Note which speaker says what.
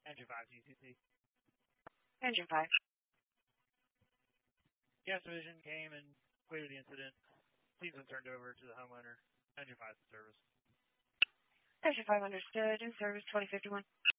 Speaker 1: Engine 5 GCC.
Speaker 2: Engine 5.
Speaker 1: Gas division came and cleared the incident. Seats been turned over to the homeowner. Engine 5 is in service.
Speaker 2: Engine 5 understood. In service 2051.